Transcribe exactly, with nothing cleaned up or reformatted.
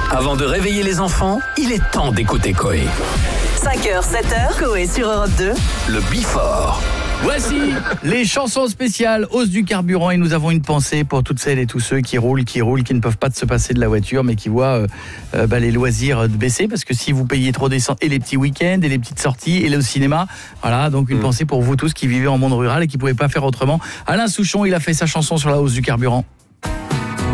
Avant de réveiller les enfants, il est temps d'écouter Coé. cinq heures, sept heures, Coé sur Europe deux. Le Before. Voici les chansons spéciales hausse du carburant et nous avons une pensée pour toutes celles et tous ceux qui roulent, qui roulent, qui ne peuvent pas se passer de la voiture mais qui voient euh, euh, bah, les loisirs baisser parce que si vous payez trop d'essence et les petits week-ends et les petites sorties et le cinéma, voilà, donc une mmh. pensée pour vous tous qui vivez en monde rural et qui ne pouvaient pas faire autrement. Alain Souchon, il a fait sa chanson sur la hausse du carburant.